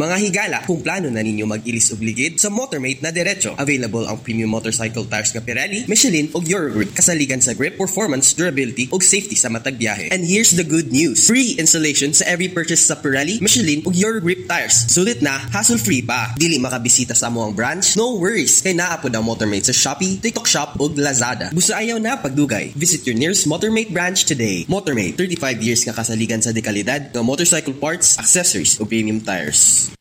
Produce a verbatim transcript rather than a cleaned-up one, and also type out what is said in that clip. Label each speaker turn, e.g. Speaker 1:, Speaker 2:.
Speaker 1: Mga higala kung plano na ninyo mag-ilis og ligid sa Motormate na diretso. Available ang premium motorcycle tires nga Pirelli, Michelin ug Eurogrip kasaligan sa grip, performance, durability ug safety sa matag biyahe. And here's the good news. Free installation sa every purchase sa Pirelli, Michelin ug Eurogrip tires. Sulit na, hassle-free pa. Dili makabisita sa among branch? No worries. Kay naa pod ang Motormate sa Shopee, TikTok Shop ug Lazada. Busa ayaw na pagdugay. Visit your nearest Motormate branch today. Motormate, thirty-five years nga kasaligan sa dekalidad ng motorcycle parts, accessories ug premium tires.